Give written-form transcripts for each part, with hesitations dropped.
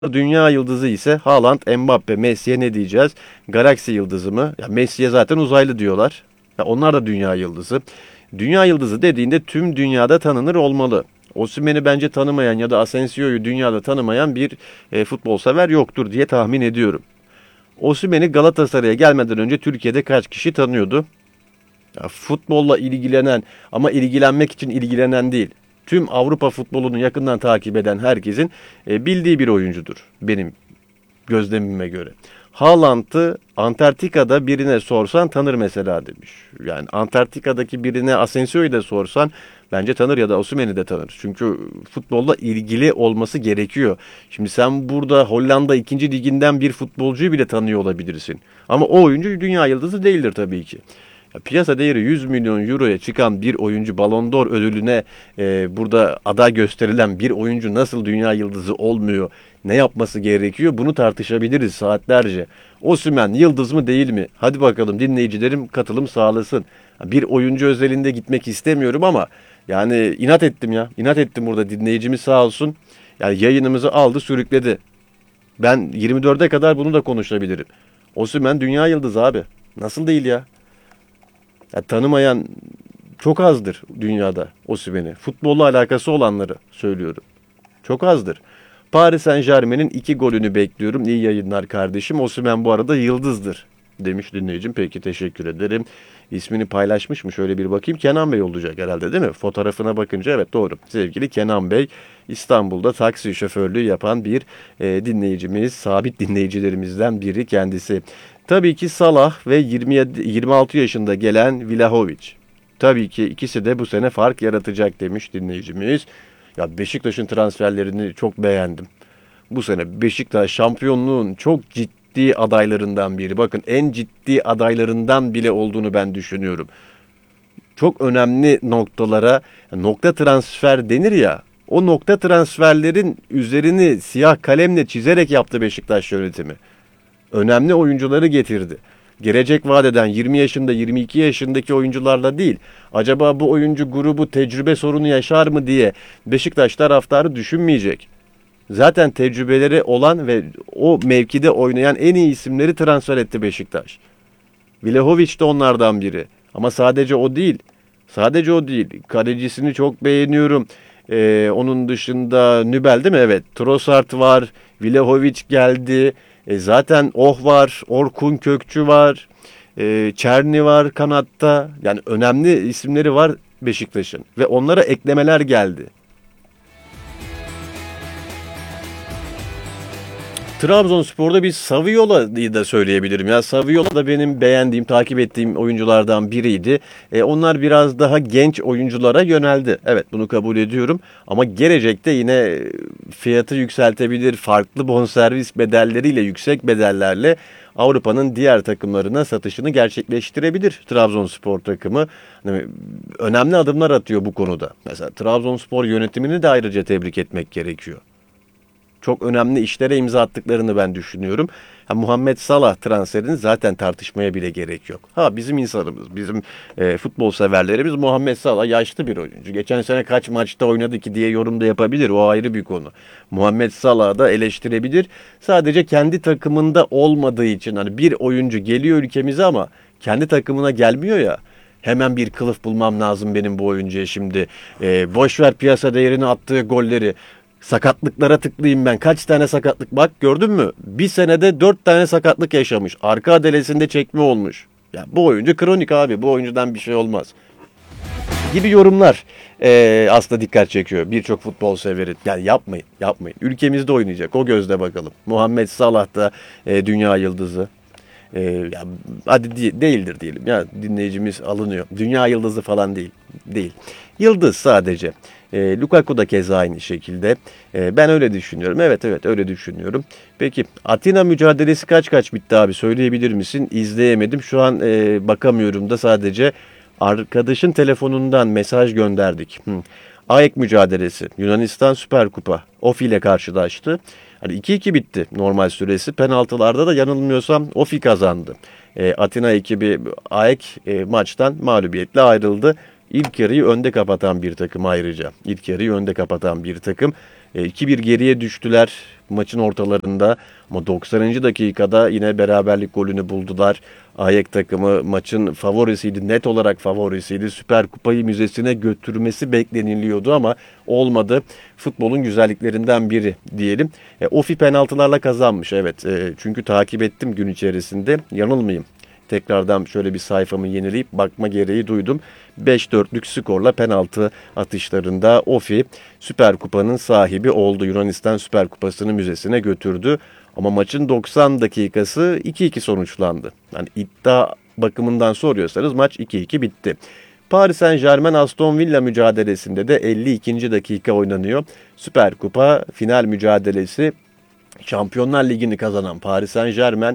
Dünya yıldızı ise Haaland, Mbappe, Messi'ye ne diyeceğiz? Galaksi yıldızı mı? Ya Messi'ye zaten uzaylı diyorlar. Ya onlar da dünya yıldızı. Dünya yıldızı dediğinde tüm dünyada tanınır olmalı. Osimhen'i bence tanımayan ya da Asensio'yu dünyada tanımayan bir futbol sever yoktur diye tahmin ediyorum. Osimhen'i Galatasaray'a gelmeden önce Türkiye'de kaç kişi tanıyordu? Ya futbolla ilgilenen ama ilgilenmek için ilgilenen değil. Tüm Avrupa futbolunu yakından takip eden herkesin bildiği bir oyuncudur benim gözlemime göre. Haaland'ı Antarktika'da birine sorsan tanır mesela demiş. Yani Antarktika'daki birine Asensio'yu da sorsan bence tanır ya da Osimhen'i de tanır. Çünkü futbolla ilgili olması gerekiyor. Şimdi sen burada Hollanda 2. liginden bir futbolcuyu bile tanıyor olabilirsin. Ama o oyuncu dünya yıldızı değildir tabii ki. Ya piyasa değeri 100 milyon euroya çıkan bir oyuncu, Ballon d'Or ödülüne burada aday gösterilen bir oyuncu nasıl dünya yıldızı olmuyor? Ne yapması gerekiyor? Bunu tartışabiliriz saatlerce. Osimhen yıldız mı değil mi? Hadi bakalım dinleyicilerim katılım sağlasın. Bir oyuncu özelinde gitmek istemiyorum ama yani inat ettim ya. İnat ettim burada, dinleyicimiz sağ olsun. Yani yayınımızı aldı sürükledi. Ben 24'e kadar bunu da konuşabilirim. Osimhen dünya yıldızı abi. Nasıl değil ya? Ya tanımayan çok azdır dünyada Osimhen'i. Futbolla alakası olanları söylüyorum. Çok azdır. Paris Saint-Germain'in 2 golünü bekliyorum. İyi yayınlar kardeşim. Osimhen bu arada yıldızdır demiş dinleyicim. Peki, teşekkür ederim. İsmini paylaşmış mı? Şöyle bir bakayım. Kenan Bey olacak herhalde, değil mi? Fotoğrafına bakınca evet, doğru. Sevgili Kenan Bey, İstanbul'da taksi şoförlüğü yapan bir dinleyicimiz. Sabit dinleyicilerimizden biri kendisi. Tabii ki Salah ve 26 yaşında gelen Vlahovic. Tabii ki ikisi de bu sene fark yaratacak demiş dinleyicimiz. Ya Beşiktaş'ın transferlerini çok beğendim. Bu sene Beşiktaş şampiyonluğun çok ciddi adaylarından biri. Bakın, en ciddi adaylarından bile olduğunu ben düşünüyorum. Çok önemli noktalara nokta transfer denir ya. O nokta transferlerin üzerini siyah kalemle çizerek yaptı Beşiktaş yönetimi. Önemli oyuncuları getirdi. Gelecek vadeden 20 yaşında 22 yaşındaki oyuncularla değil, acaba bu oyuncu grubu tecrübe sorunu yaşar mı diye Beşiktaş taraftarı düşünmeyecek. Zaten tecrübeleri olan ve o mevkide oynayan en iyi isimleri transfer etti Beşiktaş. Vlahovic de onlardan biri. Ama sadece o değil. Sadece o değil. Kalecisini çok beğeniyorum. Onun dışında Nübel, değil mi? Evet. Trossard var. Vlahovic geldi. Zaten var. Orkun Kökçü var. Çerni var kanatta. Yani önemli isimleri var Beşiktaş'ın. Ve onlara eklemeler geldi. Trabzonspor'da bir Saviola'yı da söyleyebilirim. Ya Saviola da benim beğendiğim, takip ettiğim oyunculardan biriydi. Onlar biraz daha genç oyunculara yöneldi. Evet, bunu kabul ediyorum. Ama gelecekte yine fiyatı yükseltebilir. Farklı bonservis bedelleriyle, yüksek bedellerle Avrupa'nın diğer takımlarına satışını gerçekleştirebilir Trabzonspor takımı. Yani önemli adımlar atıyor bu konuda. Mesela Trabzonspor yönetimini de ayrıca tebrik etmek gerekiyor. Çok önemli işlere imza attıklarını ben düşünüyorum. Muhammed Salah transferini zaten tartışmaya bile gerek yok. Bizim insanımız, bizim futbol severlerimiz Muhammed Salah yaşlı bir oyuncu. Geçen sene kaç maçta oynadı ki diye yorum da yapabilir. O ayrı bir konu. Muhammed Salah'ı da eleştirebilir. Sadece kendi takımında olmadığı için, hani bir oyuncu geliyor ülkemize ama kendi takımına gelmiyor ya. Hemen bir kılıf bulmam lazım benim bu oyuncuya şimdi. Boşver piyasa değerini, attığı golleri. Sakatlıklara tıklayayım ben. Kaç tane sakatlık, bak gördün mü? Bir senede 4 tane sakatlık yaşamış. Arka adelesinde çekme olmuş. Ya bu oyuncu kronik abi. Bu oyuncudan bir şey olmaz. Gibi yorumlar aslında dikkat çekiyor birçok futbol severin. Yani yapmayın, yapmayın. Ülkemizde oynayacak. O gözle bakalım. Muhammed Salah da dünya yıldızı. Ya, hadi değildir diyelim. Ya dinleyicimiz alınıyor. Dünya yıldızı falan değil. Değil. Yıldız sadece. Lukaku da keza aynı şekilde. Ben öyle düşünüyorum. Evet, öyle düşünüyorum. Peki Atina mücadelesi kaç bitti abi? Söyleyebilir misin? İzleyemedim. Şu an bakamıyorum da, sadece arkadaşın telefonundan mesaj gönderdik. AEK mücadelesi. Yunanistan Süper Kupa. Ofi ile karşılaştı. Hani 2-2 bitti normal süresi. Penaltılarda da yanılmıyorsam Ofi kazandı. Atina ekibi AEK maçtan mağlubiyetle ayrıldı. İlk yarıyı önde kapatan bir takım ayrıca. İlk yarıyı önde kapatan bir takım. 2-1 geriye düştüler maçın ortalarında ama 90. dakikada yine beraberlik golünü buldular. AEK takımı maçın favorisiydi, net olarak favorisiydi. Süper Kupayı müzesine götürmesi bekleniliyordu ama olmadı. Futbolun güzelliklerinden biri diyelim. Ofi penaltılarla kazanmış, evet. Çünkü takip ettim gün içerisinde. Yanılmayayım. Tekrardan şöyle bir sayfamı yenileyip bakma gereği duydum. 5-4'lük skorla penaltı atışlarında Ofi Süper Kupa'nın sahibi oldu. Yunanistan Süper Kupası'nı müzesine götürdü. Ama maçın 90 dakikası 2-2 sonuçlandı. Yani iddia bakımından soruyorsanız maç 2-2 bitti. Paris Saint-Germain Aston Villa mücadelesinde de 52. dakika oynanıyor. Süper Kupa final mücadelesi. Şampiyonlar Ligi'ni kazanan Paris Saint-Germain,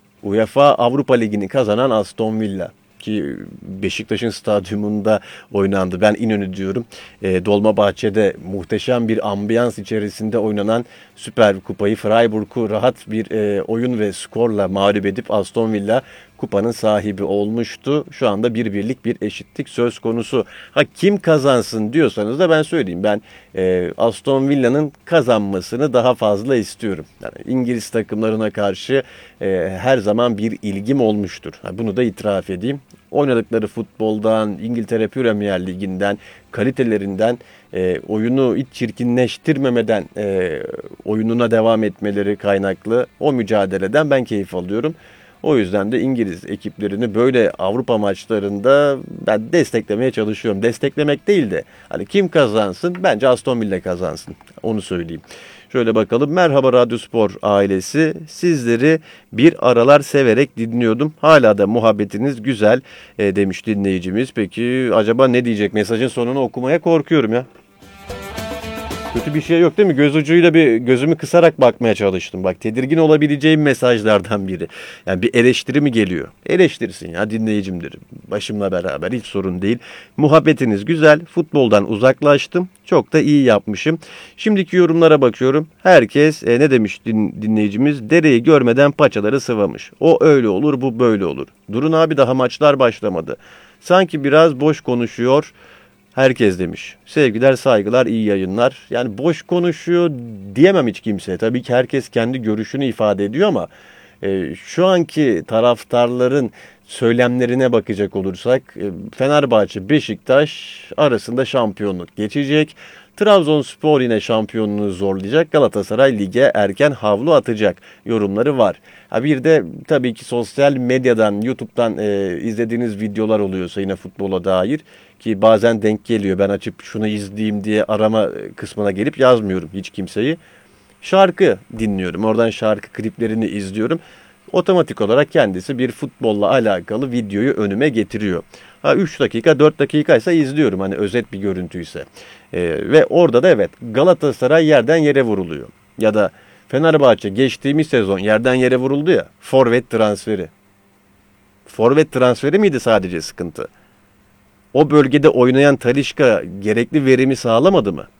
UEFA Avrupa Ligi'ni kazanan Aston Villa, ki Beşiktaş'ın stadyumunda oynandı. Ben İnönü diyorum. Dolmabahçe'de muhteşem bir ambiyans içerisinde oynanan Süper Kupayı Freiburg'u rahat bir oyun ve skorla mağlup edip Aston Villa kupanın sahibi olmuştu. Şu anda bir birlik bir eşitlik söz konusu. Ha, kim kazansın diyorsanız da ben söyleyeyim. Ben Aston Villa'nın kazanmasını daha fazla istiyorum. Yani İngiliz takımlarına karşı her zaman bir ilgim olmuştur. Ha, bunu da itiraf edeyim. Oynadıkları futboldan, İngiltere Premier Ligi'nden, kalitelerinden, oyunu hiç çirkinleştirmemeden oyununa devam etmeleri kaynaklı o mücadeleden ben keyif alıyorum. O yüzden de İngiliz ekiplerini böyle Avrupa maçlarında ben desteklemeye çalışıyorum. Desteklemek değil de hani kim kazansın? Bence Aston Villa kazansın. Onu söyleyeyim. Şöyle bakalım. Merhaba Radyospor ailesi. Sizleri bir aralar severek dinliyordum. Hala da muhabbetiniz güzel demiş dinleyicimiz. Peki acaba ne diyecek? Mesajın sonunu okumaya korkuyorum ya. Kötü bir şey yok değil mi? Göz ucuyla bir gözümü kısarak bakmaya çalıştım. Bak, tedirgin olabileceğim mesajlardan biri. Yani bir eleştiri mi geliyor? Eleştirsin ya, dinleyicimdir. Başımla beraber, hiç sorun değil. Muhabbetiniz güzel. Futboldan uzaklaştım. Çok da iyi yapmışım. Şimdiki yorumlara bakıyorum. Herkes ne demiş dinleyicimiz? Dereyi görmeden paçaları sıvamış. O öyle olur, bu böyle olur. Durun abi, daha maçlar başlamadı. Sanki biraz boş konuşuyor herkes demiş. Sevgiler, saygılar, iyi yayınlar. Yani boş konuşuyor diyemem hiç kimse. Tabii ki herkes kendi görüşünü ifade ediyor ama şu anki taraftarların söylemlerine bakacak olursak Fenerbahçe, Beşiktaş arasında şampiyonluk geçecek. Trabzonspor yine şampiyonluğu zorlayacak. Galatasaray lige erken havlu atacak yorumları var. Ha, bir de tabii ki sosyal medyadan, YouTube'dan izlediğiniz videolar oluyorsa yine futbola dair, ki bazen denk geliyor. Ben açıp şunu izleyeyim diye arama kısmına gelip yazmıyorum hiç kimseyi. Şarkı dinliyorum. Oradan şarkı kliplerini izliyorum. Otomatik olarak kendisi bir futbolla alakalı videoyu önüme getiriyor. Ha, 3 dakika 4 dakikaysa izliyorum, hani özet bir görüntüyse. Ve orada da evet, Galatasaray yerden yere vuruluyor. Ya da Fenerbahçe geçtiğimiz sezon yerden yere vuruldu ya, forvet transferi. Forvet transferi miydi sadece sıkıntı? O bölgede oynayan Talisca gerekli verimi sağlamadı mı?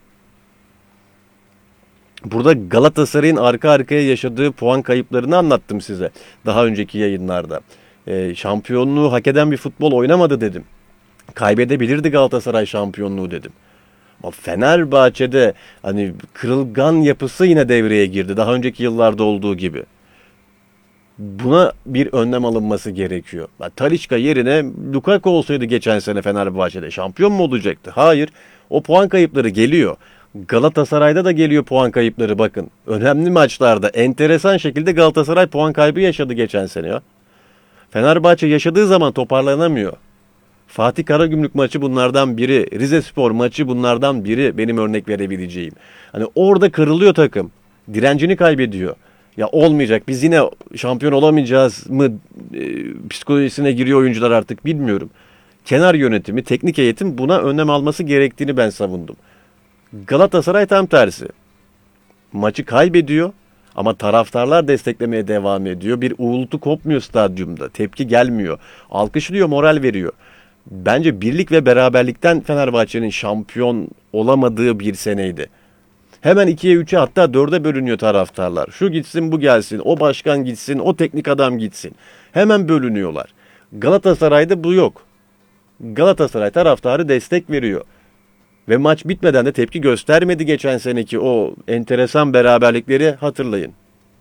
Burada Galatasaray'ın arka arkaya yaşadığı puan kayıplarını anlattım size daha önceki yayınlarda. Şampiyonluğu hak eden bir futbol oynamadı dedim. Kaybedebilirdi Galatasaray şampiyonluğu dedim. Ama Fenerbahçe'de hani kırılgan yapısı yine devreye girdi. Daha önceki yıllarda olduğu gibi. Buna bir önlem alınması gerekiyor. Talisca yerine Lukaku olsaydı geçen sene Fenerbahçe'de şampiyon mu olacaktı? Hayır. O puan kayıpları geliyor. Galatasaray'da da geliyor puan kayıpları, bakın. Önemli maçlarda enteresan şekilde Galatasaray puan kaybı yaşadı geçen sene ya. Fenerbahçe yaşadığı zaman toparlanamıyor. Fatih Karagümrük maçı bunlardan biri. Rizespor maçı bunlardan biri, benim örnek verebileceğim. Hani orada kırılıyor takım. Direncini kaybediyor. Ya olmayacak, biz yine şampiyon olamayacağız mı psikolojisine giriyor oyuncular artık, bilmiyorum. Kenar yönetimi, teknik heyetin buna önlem alması gerektiğini ben savundum. Galatasaray tam tersi. Maçı kaybediyor ama taraftarlar desteklemeye devam ediyor. Bir uğultu kopmuyor stadyumda. Tepki gelmiyor. Alkışlıyor, moral veriyor. Bence birlik ve beraberlikten Fenerbahçe'nin şampiyon olamadığı bir seneydi. Hemen 2'ye 3'e, hatta 4'e bölünüyor taraftarlar. Şu gitsin, bu gelsin, o başkan gitsin, o teknik adam gitsin. Hemen bölünüyorlar. Galatasaray'da bu yok. Galatasaray taraftarı destek veriyor. Ve maç bitmeden de tepki göstermedi geçen seneki o enteresan beraberlikleri hatırlayın.